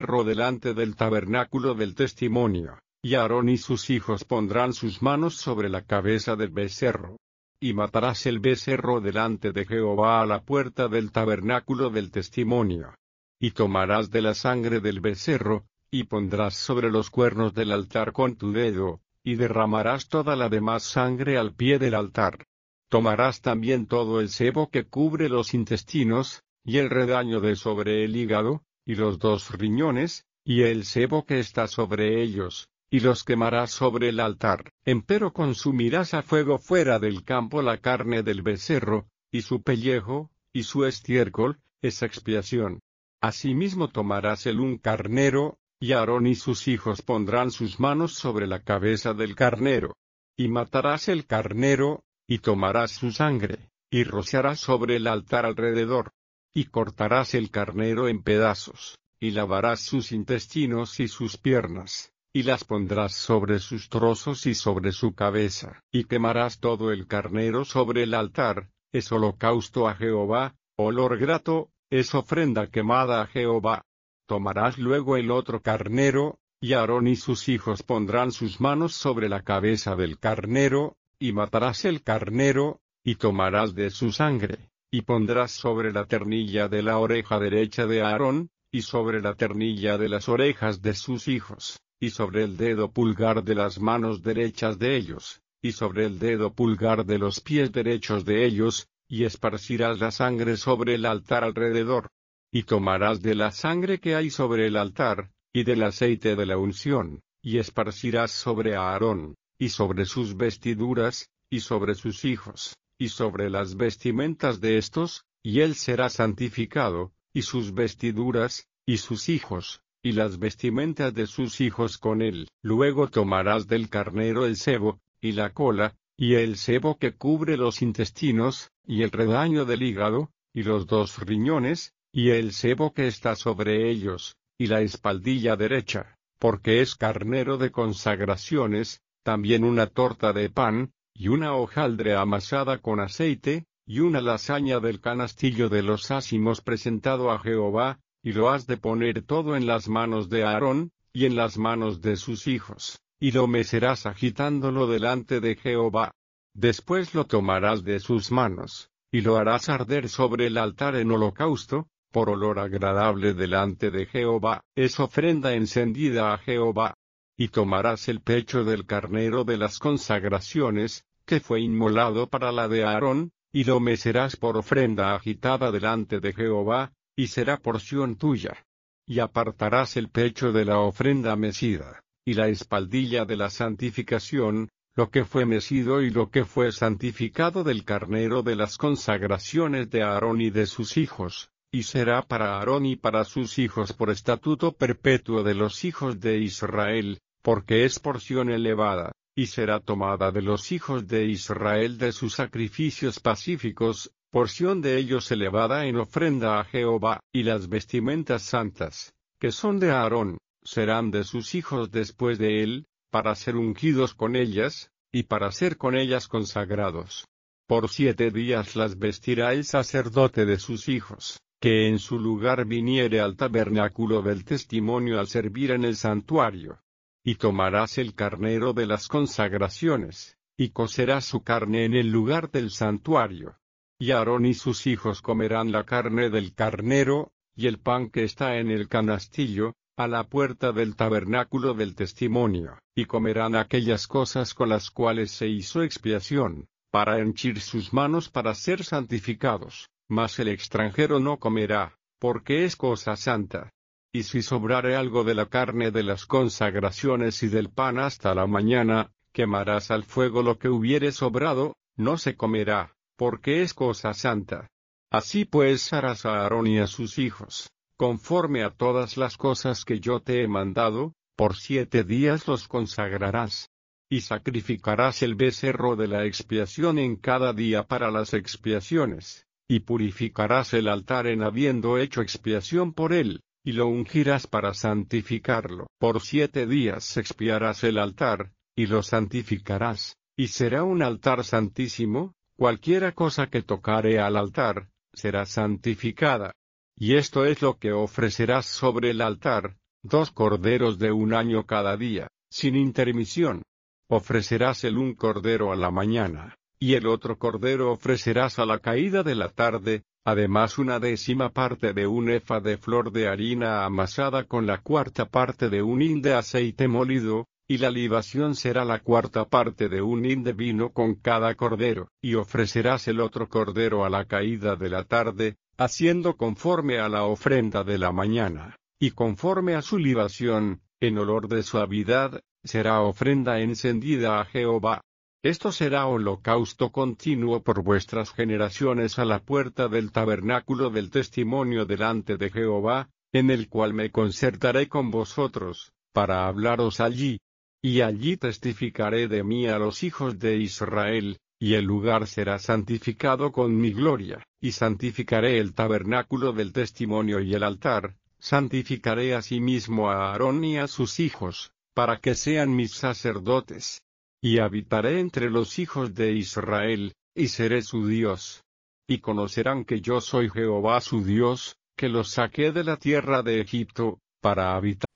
delante del tabernáculo del testimonio, y Aarón y sus hijos pondrán sus manos sobre la cabeza del becerro. Y matarás el becerro delante de Jehová a la puerta del tabernáculo del testimonio. Y tomarás de la sangre del becerro, y pondrás sobre los cuernos del altar con tu dedo, y derramarás toda la demás sangre al pie del altar. Tomarás también todo el sebo que cubre los intestinos, y el redaño de sobre el hígado, y los 2 riñones, y el sebo que está sobre ellos, y los quemarás sobre el altar. Empero consumirás a fuego fuera del campo la carne del becerro, y su pellejo, y su estiércol, es expiación. Asimismo tomarás un carnero, y Aarón y sus hijos pondrán sus manos sobre la cabeza del carnero. Y matarás el carnero, y tomarás su sangre, y rociarás sobre el altar alrededor. Y cortarás el carnero en pedazos, y lavarás sus intestinos y sus piernas, y las pondrás sobre sus trozos y sobre su cabeza. Y quemarás todo el carnero sobre el altar, es holocausto a Jehová, olor grato, es ofrenda quemada a Jehová. Tomarás luego el otro carnero, y Aarón y sus hijos pondrán sus manos sobre la cabeza del carnero, y matarás el carnero, y tomarás de su sangre, y pondrás sobre la ternilla de la oreja derecha de Aarón, y sobre la ternilla de las orejas de sus hijos, y sobre el dedo pulgar de las manos derechas de ellos, y sobre el dedo pulgar de los pies derechos de ellos, y esparcirás la sangre sobre el altar alrededor. Y tomarás de la sangre que hay sobre el altar, y del aceite de la unción, y esparcirás sobre Aarón, y sobre sus vestiduras, y sobre sus hijos, y sobre las vestimentas de estos, y él será santificado, y sus vestiduras, y sus hijos, y las vestimentas de sus hijos con él. Luego tomarás del carnero el sebo, y la cola, y el sebo que cubre los intestinos, y el redaño del hígado, y los 2 riñones, y el sebo que está sobre ellos, y la espaldilla derecha, porque es carnero de consagraciones, también una torta de pan, y una hojaldre amasada con aceite, y una lasaña del canastillo de los ázimos presentado a Jehová, y lo has de poner todo en las manos de Aarón, y en las manos de sus hijos, y lo mecerás agitándolo delante de Jehová. Después lo tomarás de sus manos, y lo harás arder sobre el altar en holocausto, por olor agradable delante de Jehová, es ofrenda encendida a Jehová. Y tomarás el pecho del carnero de las consagraciones, que fue inmolado para la de Aarón, y lo mecerás por ofrenda agitada delante de Jehová, y será porción tuya. Y apartarás el pecho de la ofrenda mecida, y la espaldilla de la santificación, lo que fue mecido y lo que fue santificado del carnero de las consagraciones de Aarón y de sus hijos, y será para Aarón y para sus hijos por estatuto perpetuo de los hijos de Israel, porque es porción elevada, y será tomada de los hijos de Israel de sus sacrificios pacíficos, porción de ellos elevada en ofrenda a Jehová. Y las vestimentas santas, que son de Aarón, serán de sus hijos después de él, para ser ungidos con ellas, y para ser con ellas consagrados. Por 7 días las vestirá el sacerdote de sus hijos, que en su lugar viniere al tabernáculo del testimonio a servir en el santuario. Y tomarás el carnero de las consagraciones, y cocerás su carne en el lugar del santuario. Y Aarón y sus hijos comerán la carne del carnero, y el pan que está en el canastillo, a la puerta del tabernáculo del testimonio, y comerán aquellas cosas con las cuales se hizo expiación, para henchir sus manos para ser santificados, mas el extranjero no comerá, porque es cosa santa. Y si sobrare algo de la carne de las consagraciones y del pan hasta la mañana, quemarás al fuego lo que hubiere sobrado, no se comerá, porque es cosa santa. Así pues harás a Aarón y a sus hijos, conforme a todas las cosas que yo te he mandado, por 7 días los consagrarás. Y sacrificarás el becerro de la expiación en cada día para las expiaciones, y purificarás el altar en habiendo hecho expiación por él, y lo ungirás para santificarlo. Por 7 días expiarás el altar, y lo santificarás, y será un altar santísimo, cualquiera cosa que tocare al altar, será santificada. Y esto es lo que ofrecerás sobre el altar, 2 corderos de 1 año cada día, sin intermisión. Ofrecerás el un cordero a la mañana, y el otro cordero ofrecerás a la caída de la tarde, además 1/10 parte de un efa de flor de harina amasada con la 1/4 parte de un hin de aceite molido, y la libación será la 1/4 parte de un hin de vino con cada cordero, y ofrecerás el otro cordero a la caída de la tarde, haciendo conforme a la ofrenda de la mañana, y conforme a su libación, en olor de suavidad, será ofrenda encendida a Jehová. Esto será holocausto continuo por vuestras generaciones a la puerta del tabernáculo del testimonio delante de Jehová, en el cual me concertaré con vosotros, para hablaros allí. Y allí testificaré de mí a los hijos de Israel, y el lugar será santificado con mi gloria, y santificaré el tabernáculo del testimonio y el altar, santificaré asimismo a Aarón y a sus hijos, para que sean mis sacerdotes. Y habitaré entre los hijos de Israel, y seré su Dios. Y conocerán que yo soy Jehová su Dios, que los saqué de la tierra de Egipto, para habitar